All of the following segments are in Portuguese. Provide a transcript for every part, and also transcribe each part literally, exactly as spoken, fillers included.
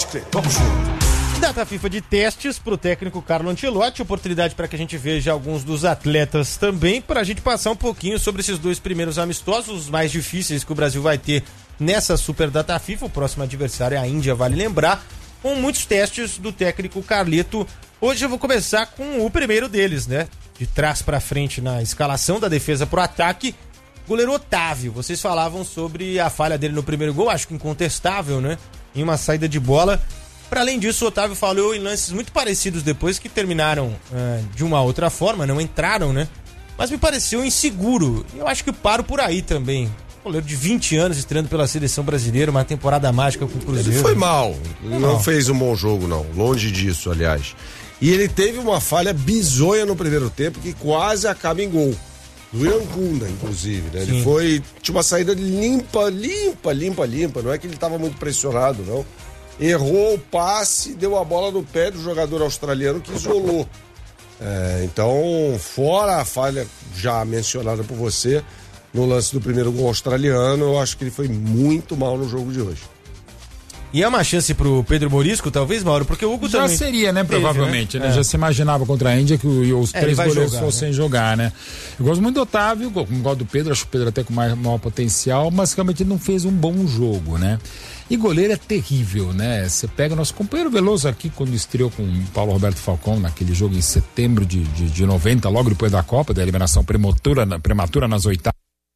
Pode crer, vamos junto. Data FIFA de testes para o técnico Carlo Ancelotti, oportunidade para que a gente veja alguns dos atletas também, para a gente passar um pouquinho sobre esses dois primeiros amistosos, os mais difíceis que o Brasil vai ter nessa Super Data FIFA. O próximo adversário é a Índia, vale lembrar, com muitos testes do técnico Carleto. Hoje eu vou começar com o primeiro deles, né? De trás para frente na escalação da defesa pro ataque, goleiro Otávio. Vocês falavam sobre a falha dele no primeiro gol, acho que incontestável, né? Em uma saída de bola. Para além disso, o Otávio falhou em lances muito parecidos depois, que terminaram uh, de uma outra forma, não entraram, né? Mas me pareceu inseguro. E eu acho que paro por aí também. Goleiro de vinte anos, estreando pela seleção brasileira, uma temporada mágica com o Cruzeiro. Ele foi mal, não, não fez um bom jogo não, longe disso, aliás. E ele teve uma falha bizonha no primeiro tempo que quase acaba em gol. Do Irangunda, inclusive, né? Sim. Ele foi, tinha uma saída limpa, limpa, limpa, limpa. Não é que ele estava muito pressionado, não. Errou o passe, deu a bola no pé do jogador australiano que isolou. É, então, fora a falha já mencionada por você, no lance do primeiro gol australiano, eu acho que ele foi muito mal no jogo de hoje. E é uma chance pro Pedro Morisco, talvez, Mauro? Porque o Hugo já também... seria, né? Provavelmente, teve, né? né? É. Já se imaginava contra a Índia que os é, três goleiros jogar, fossem né? jogar, né? Eu gosto muito do Otávio, gosto do Pedro, acho o Pedro até com mais, maior potencial, mas realmente ele não fez um bom jogo, né? E goleiro é terrível, né? Você pega o nosso companheiro Veloso aqui, quando estreou com o Paulo Roberto Falcão, naquele jogo em setembro de, de, de noventa, logo depois da Copa, da eliminação prematura, prematura nas oitavas.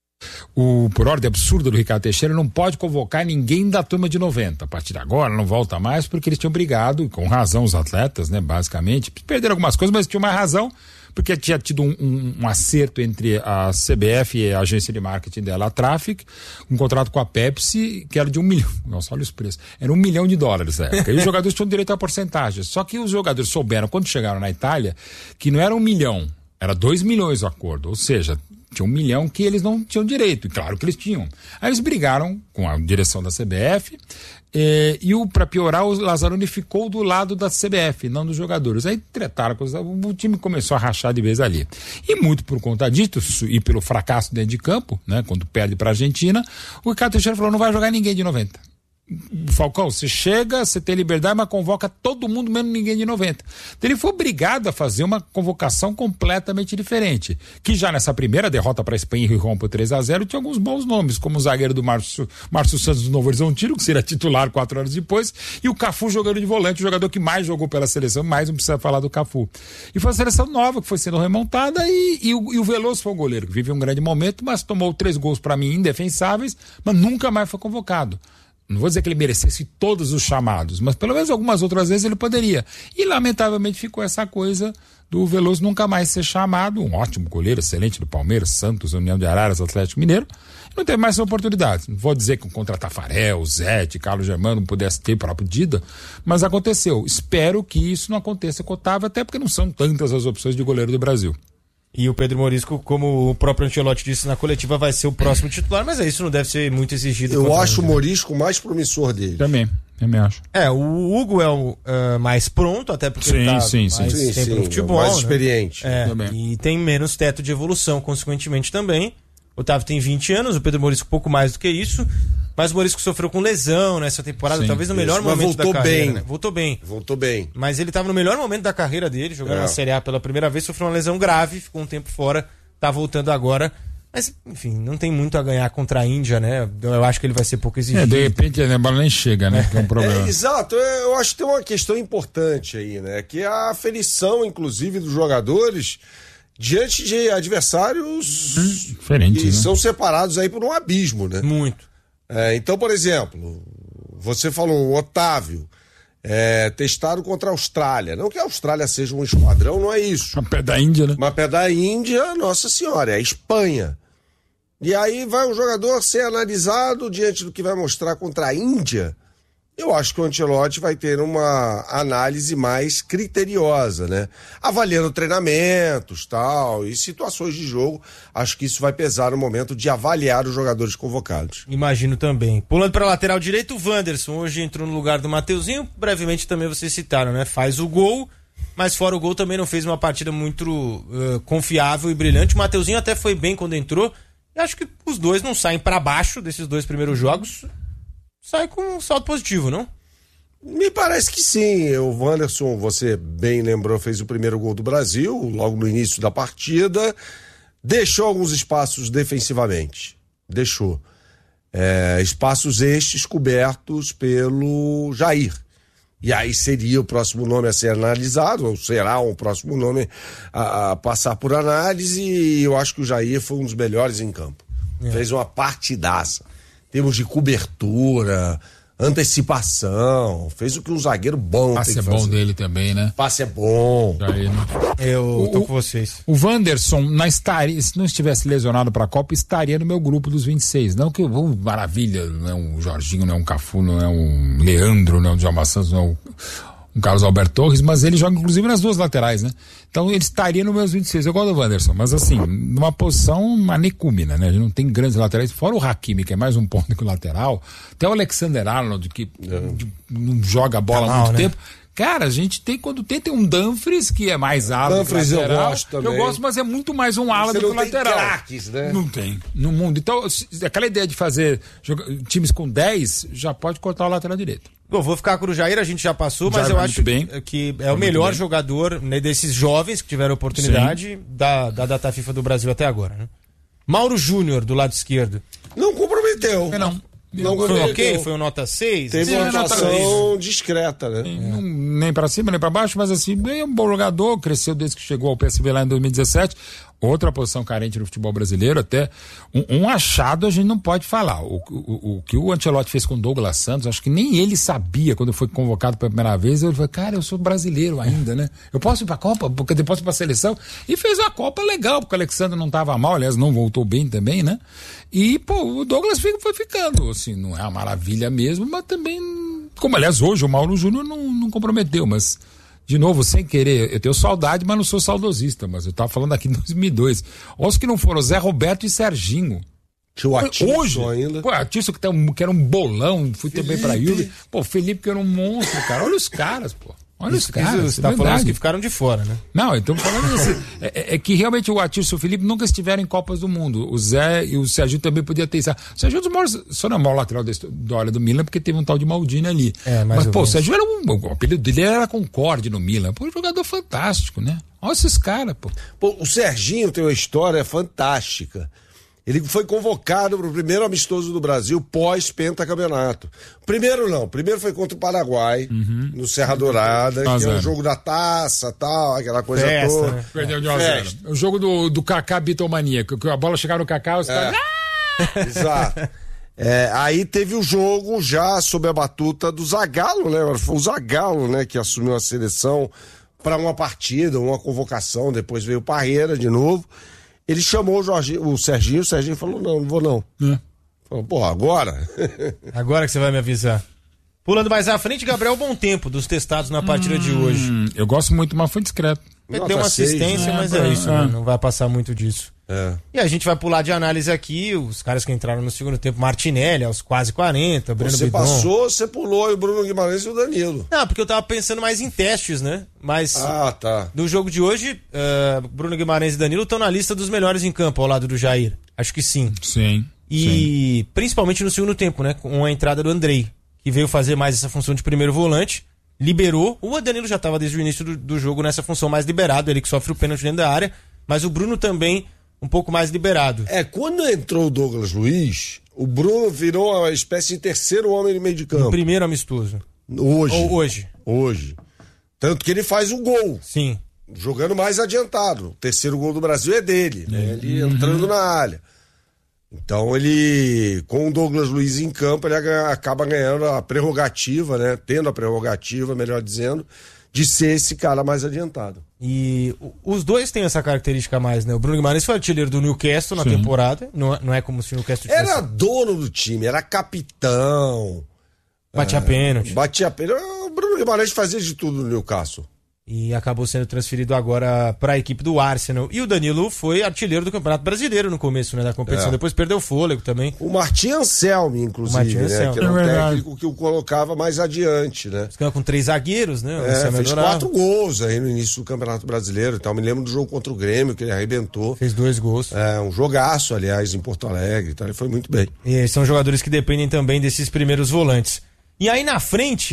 O, por ordem absurda do Ricardo Teixeira, não pode convocar ninguém da turma de noventa. A partir de agora não volta mais, porque eles tinham brigado, com razão os atletas, né, basicamente, perderam algumas coisas, mas tinham mais razão, porque tinha tido um, um, um acerto entre a C B F e a agência de marketing dela, a Traffic, um contrato com a Pepsi, que era de um milhão, nossa, olha os preços, era um milhão de dólares na época, e os jogadores tinham direito a porcentagem, só que os jogadores souberam, quando chegaram na Itália, que não era um milhão, era dois milhões o acordo, ou seja, tinha um milhão que eles não tinham direito, e claro que eles tinham. Aí eles brigaram com a direção da C B F, eh, e o, pra piorar, o Lazzaroni ficou do lado da C B F, não dos jogadores. Aí tretaram, o time começou a rachar de vez ali. E muito por conta disso, e pelo fracasso dentro de campo, né, quando perde pra Argentina, o Ricardo Teixeira falou, não vai jogar ninguém de noventa. Falcão, você chega, você tem liberdade, mas convoca todo mundo, menos ninguém de noventa. Então ele foi obrigado a fazer uma convocação completamente diferente, que já nessa primeira derrota para a Espanha e Rio por três a zero tinha alguns bons nomes, como o zagueiro do Márcio, Márcio Santos do Novo Horizontino, que seria titular quatro horas depois, e o Cafu jogando de volante, o jogador que mais jogou pela seleção, mais não precisa falar do Cafu. E foi a seleção nova que foi sendo remontada, e, e, o, e o Veloso foi um goleiro que vive um grande momento, mas tomou três gols para mim indefensáveis, mas nunca mais foi convocado. Não vou dizer que ele merecesse todos os chamados, mas pelo menos algumas outras vezes ele poderia. E lamentavelmente ficou essa coisa do Veloso nunca mais ser chamado, um ótimo goleiro, excelente do Palmeiras, Santos, União de Araras, Atlético Mineiro, não teve mais essa oportunidade. Não vou dizer que contra Tafarel, Zete, Carlos Germano não pudesse ter próprio Dida, mas aconteceu. Espero que isso não aconteça com o Otávio, até porque não são tantas as opções de goleiro do Brasil. E o Pedro Morisco, como o próprio Ancelotti disse na coletiva, vai ser o próximo titular, mas é isso, não deve ser muito exigido. Eu acho o Morisco o mais promissor dele. Também, também acho. É, o Hugo é o uh, mais pronto, até porque sim, ele tá sim, mais sim, tempo sim, no futebol. mais né? experiente. É, também. E tem menos teto de evolução, consequentemente também. O Otávio tem vinte anos, o Pedro Morisco pouco mais do que isso, mas o Morisco sofreu com lesão nessa temporada, sim, talvez no melhor isso, momento da carreira. Bem. Né? Voltou bem. Voltou bem. Mas ele estava no melhor momento da carreira dele, jogando é. na Série A pela primeira vez, sofreu uma lesão grave, ficou um tempo fora, tá voltando agora. Mas, enfim, não tem muito a ganhar contra a Índia, né? Eu acho que ele vai ser pouco exigido. É, de repente a bola nem chega, né? Que é um problema. É, exato, eu acho que tem uma questão importante aí, né? Que é a aflição, inclusive, dos jogadores diante de adversários hum, diferente, que né? são separados aí por um abismo, né? Muito. É, então, por exemplo, você falou, o Otávio, é, testado contra a Austrália. Não que a Austrália seja um esquadrão, não é isso. Uma pé da Índia, né? Uma pé da Índia, nossa senhora, é a Espanha. E aí vai o jogador ser analisado diante do que vai mostrar contra a Índia. Eu acho que o Ancelotti vai ter uma análise mais criteriosa, né? Avaliando treinamentos, tal, e situações de jogo. Acho que isso vai pesar no momento de avaliar os jogadores convocados. Imagino também. Pulando para a lateral direito, o Wanderson hoje entrou no lugar do Mateuzinho. Brevemente também vocês citaram, né? Faz o gol, mas fora o gol também não fez uma partida muito uh, confiável e brilhante. O Mateuzinho até foi bem quando entrou. Eu acho que os dois não saem para baixo desses dois primeiros jogos. Sai com um saldo positivo, não? Me parece que sim. O Wanderson, você bem lembrou, fez o primeiro gol do Brasil, logo no início da partida. Deixou alguns espaços defensivamente. Deixou. É, espaços estes cobertos pelo Jair. E aí seria o próximo nome a ser analisado, ou será um próximo nome a, a passar por análise, e eu acho que o Jair foi um dos melhores em campo. É. Fez uma partidaça. Em termos de cobertura, antecipação, fez o que um zagueiro bom Passe tem que é bom fazer. dele também, né? Passe é bom. Jair, né? Eu O- tô com vocês. O Wanderson, na estaria, se não estivesse lesionado para a Copa, estaria no meu grupo dos vinte e seis. Não que oh, maravilha, não é um Jorginho, não é um Cafu, não é um Leandro, não é um Djalma Santos, não é um, um Carlos Alberto Torres, mas ele joga inclusive nas duas laterais, né? Então ele estaria no meus vinte e seis. Eu gosto do Wanderson, mas assim, numa posição manecúmena, né? A gente não tem grandes laterais, fora o Hakimi, que é mais um ponto que o lateral, até o Alexander Arnold, que de- não joga a bola Tá há mal, muito né? tempo. Cara, a gente tem, quando tem, tem um Dumfries, que é mais alto. Dumfries eu gosto também. Eu gosto, mas é muito mais um ala Você do que não o tem lateral. craques, né? Não tem. No mundo. Então, se- aquela ideia de fazer joga- times com dez, já pode cortar o lateral direito. Eu vou ficar com o Jair, a gente já passou, mas Jair eu vai acho muito bem. que é Vai o muito melhor bem. jogador, né, desses jovens que tiveram oportunidade da, da data FIFA do Brasil até agora, né? Mauro Júnior, do lado esquerdo. Não comprometeu. É, não. Não Foi comprometeu. ok? Foi um nota seis? Teve Sim, uma é nota atuação discreta, né? Não- nem pra cima, nem pra baixo, mas assim, bem um bom jogador, cresceu desde que chegou ao P S V lá em dois mil e dezessete. Outra posição carente no futebol brasileiro, até um, um achado a gente não pode falar. O, o, o que o Ancelotti fez com o Douglas Santos, acho que nem ele sabia quando foi convocado pela primeira vez. Ele falou, cara, eu sou brasileiro ainda, né? Eu posso ir pra Copa, porque depois ir pra seleção. E fez uma Copa legal, porque o Alexandre não tava mal, aliás, não voltou bem também, né? E, pô, o Douglas foi, foi ficando, assim, não é uma maravilha mesmo, mas também, como aliás hoje o Mauro Júnior não, não comprometeu, mas... De novo, sem querer, eu tenho saudade, mas não sou saudosista, mas eu tava falando aqui em dois mil e dois. Olha os que não foram, Zé Roberto e Serginho. Tinha o Atílio Hoje, ainda. pô, Atílio que, tá um- que era um bolão, fui também pra Juve. Pô, Felipe que era um monstro, cara. Olha os caras, pô. Olha os caras. Você é tá falando verdade. os que ficaram de fora, né? Não, então falando assim, é, é- é que realmente o Atílio e o Felipe nunca estiveram em Copas do Mundo. O Zé e o Serginho também podiam ter isso. O Serginho é um dos maiores, só não é o maior lateral desse- da hora do Milan, porque teve um tal de Maldini ali. É, mais Mas, ou pô, o menos. Serginho era um, o apelido dele era Concorde no Milan. Pô, um jogador fantástico, né? Olha esses caras, pô. Pô, o Serginho tem uma história fantástica. Ele foi convocado para o primeiro amistoso do Brasil pós-pentacampeonato. Primeiro não, primeiro foi contra o Paraguai, no Serra Dourada, um a que é zero. o jogo da taça tal, aquela coisa Festa, toda. né? Perdeu de um a zero. Festa. O jogo do, do Kaká Bitomania, que que a bola chegava no Kaká, os caras... Exato. É, aí teve o jogo já sob a batuta do Zagallo, né? Foi o Zagallo, né, que assumiu a seleção para uma partida, uma convocação, depois veio o Parreira de novo. Ele chamou o, Jorginho, o Serginho, o Serginho falou, não, não vou não. É. Falou, porra, agora? Agora que você vai me avisar. Pulando mais à frente, Gabriel Bom Tempo, dos testados na partida de hoje. Hum, eu gosto muito, mas foi discreto. Ele Nota deu uma seis, assistência, né? mas É, é isso, é. né? Não vai passar muito disso. É. E a gente vai pular de análise aqui, os caras que entraram no segundo tempo, Martinelli, aos quase quarenta, Breno Você Bidon. passou, você pulou e o Bruno Guimarães e o Danilo. Não, porque eu tava pensando mais em testes, né? Mas Ah, tá. no jogo de hoje, eh, Bruno Guimarães e Danilo estão na lista dos melhores em campo, ao lado do Jair. Acho que sim. Sim. E principalmente no segundo tempo, né? Com a entrada do Andrei, que veio fazer mais essa função de primeiro volante, liberou. O Danilo já estava desde o início do, do jogo nessa função mais liberado, ele que sofre o pênalti dentro da área, mas o Bruno também um pouco mais liberado. É, quando entrou o Douglas Luiz, o Bruno virou uma espécie de terceiro homem de meio de campo. Primeiro amistoso. Hoje. Ou hoje. Hoje. Tanto que ele faz o gol, Sim. jogando mais adiantado. O terceiro gol do Brasil é dele, né? Ele entrando na área. Então ele, com o Douglas Luiz em campo, ele aga- acaba ganhando a prerrogativa, né? Tendo a prerrogativa, melhor dizendo, de ser esse cara mais adiantado. E o- os dois têm essa característica a mais, né? O Bruno Guimarães foi artilheiro do Newcastle na Sim. temporada. Não, é- não é como se o Newcastle tivesse... Era dono do time, era capitão. Batia pênalti. Batia pênalti. O Bruno Guimarães fazia de tudo no Newcastle. E acabou sendo transferido agora para a equipe do Arsenal. E o Danilo foi artilheiro do Campeonato Brasileiro no começo, né, da competição. É. Depois perdeu o fôlego também. O Martim Anselmi, inclusive, O Martim né? Anselmi. Que era um É verdade. técnico que o colocava mais adiante, né? Ficando com três zagueiros, né? O É, Luciano fez Adorava. quatro gols aí no início do Campeonato Brasileiro. Então, me lembro do jogo contra o Grêmio, que ele arrebentou. Fez dois gols. É, um jogaço, aliás, em Porto Alegre. Então, ele foi muito bem. E são jogadores que dependem também desses primeiros volantes. E aí na frente,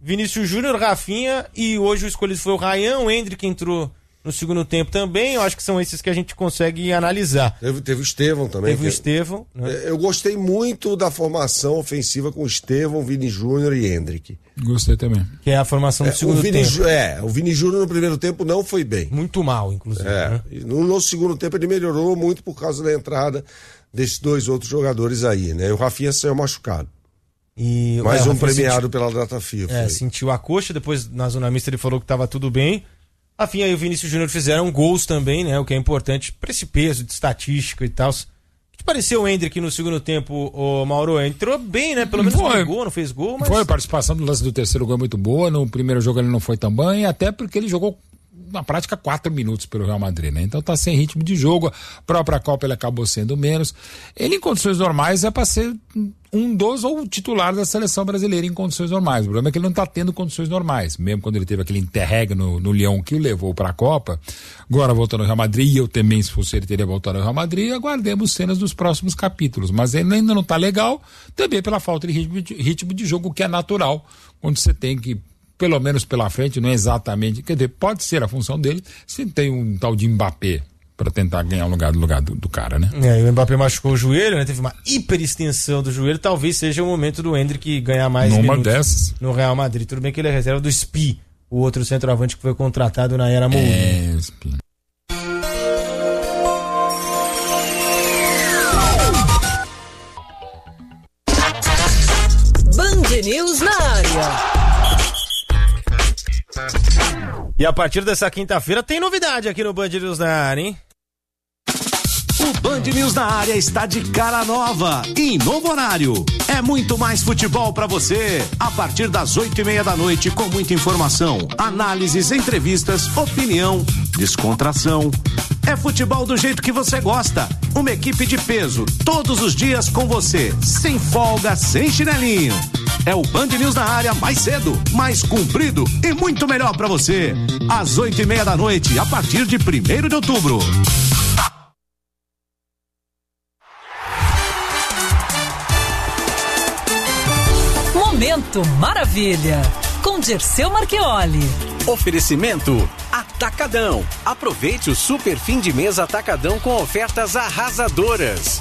Vinícius Júnior, Rafinha e hoje o escolhido foi o Ryan, o Endrick entrou no segundo tempo também. Eu acho que são esses que a gente consegue analisar. Teve, teve o Estevão também. Teve o Estevão. Né? Eu gostei muito da formação ofensiva com Estevão, Vini Júnior e Endrick. Gostei também. Que é a formação do é, segundo o Vini, tempo. É, o Vini Júnior no primeiro tempo não foi bem. Muito mal, inclusive. É, né? no, no segundo tempo ele melhorou muito por causa da entrada desses dois outros jogadores aí, né? O Rafinha saiu machucado. E, Mais é, um premiado sentiu, pela data FIFA. É, sentiu a coxa, depois na zona mista ele falou que estava tudo bem. Rafinha e o Vinícius Júnior fizeram gols também, né? O que é importante para esse peso de estatística e tal. O que pareceu o Endrick no segundo tempo, o Mauro? Entrou bem, né? Pelo menos foi, não gol, não fez gol, mas... Foi, a participação do lance do terceiro gol é muito boa. No primeiro jogo ele não foi tão bem, até porque ele jogou na prática quatro minutos pelo Real Madrid, né? Então tá sem ritmo de jogo, a própria Copa ele acabou sendo menos. Ele em condições normais é para ser um dos ou titular da seleção brasileira em condições normais. O problema é que ele não tá tendo condições normais, mesmo quando ele teve aquele interregno no, no Lyon que o levou para a Copa. Agora voltando ao Real Madrid, e eu também, se fosse ele, teria voltado ao Real Madrid. Aguardemos cenas dos próximos capítulos, mas ele ainda não tá legal, também pela falta de ritmo de, ritmo de jogo, que é natural, quando você tem que, pelo menos pela frente, não é exatamente, quer dizer, pode ser a função dele, se tem um tal de Mbappé para tentar ganhar o lugar do lugar do, do cara, né? É, e o Mbappé machucou o joelho, né? Teve uma hiperextensão do joelho, talvez seja o momento do Endrick ganhar mais Numa minutos dessas. no Real Madrid. Tudo bem que ele é reserva do S P I, o outro centroavante que foi contratado na era Mourinho. É, S P I. Band News na área. E a partir dessa quinta-feira tem novidade aqui no Band News na área, hein? O Band News na área está de cara nova e em novo horário. É muito mais futebol para você. A partir das oito e meia da noite, com muita informação, análises, entrevistas, opinião, descontração. É futebol do jeito que você gosta. Uma equipe de peso, todos os dias com você, sem folga, sem chinelinho. É o Band News na área mais cedo, mais comprido e muito melhor para você. Às oito e meia da noite, a partir de primeiro de outubro. Momento Maravilha, com Dirceu Marchioli. Oferecimento Atacadão. Aproveite o super fim de mês Atacadão com ofertas arrasadoras.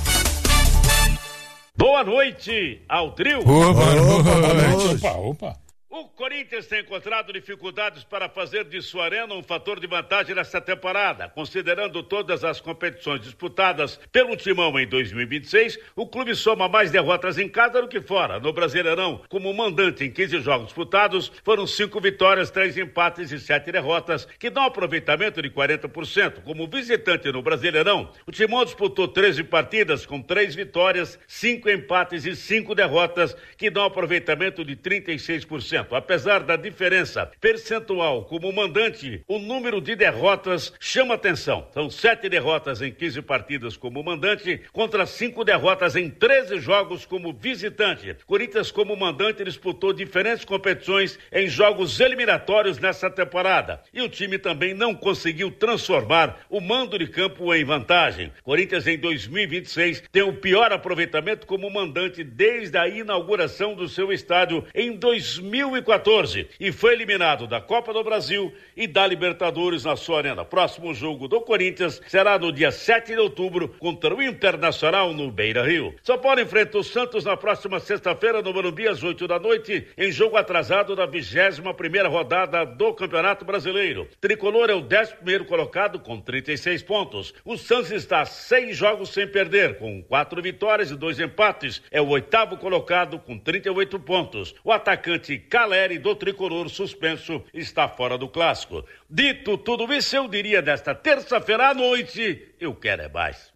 Boa noite ao trio. Opa, Opa, noite. opa, opa. O Corinthians tem encontrado dificuldades para fazer de sua arena um fator de vantagem nesta temporada. Considerando todas as competições disputadas pelo Timão em dois mil e vinte e seis, o clube soma mais derrotas em casa do que fora. No Brasileirão, como mandante em quinze jogos disputados, foram cinco vitórias, três empates e sete derrotas, que dão um aproveitamento de quarenta por cento. Como visitante no Brasileirão, o Timão disputou treze partidas com três vitórias, cinco empates e cinco derrotas, que dão um aproveitamento de trinta e seis por cento. Apesar da diferença percentual como mandante, o número de derrotas chama atenção. São sete derrotas em quinze partidas como mandante contra cinco derrotas em treze jogos como visitante. Corinthians, como mandante, disputou diferentes competições em jogos eliminatórios nessa temporada. E o time também não conseguiu transformar o mando de campo em vantagem. Corinthians, em dois mil e vinte e seis, tem o pior aproveitamento como mandante desde a inauguração do seu estádio em dois mil e quatorze e foi eliminado da Copa do Brasil e da Libertadores na sua arena. Próximo jogo do Corinthians será no dia sete de outubro contra o Internacional no Beira-Rio. São Paulo enfrenta o Santos na próxima sexta-feira no Morumbi às oito da noite em jogo atrasado da vigésima primeira rodada do Campeonato Brasileiro. Tricolor é o décimo primeiro colocado com trinta e seis pontos. O Santos está a seis jogos sem perder, com quatro vitórias e dois empates. É o oitavo colocado com trinta e oito pontos. O atacante Caleri do Tricolor, suspenso, está fora do clássico. Dito tudo isso, eu diria desta terça-feira à noite, eu quero é mais.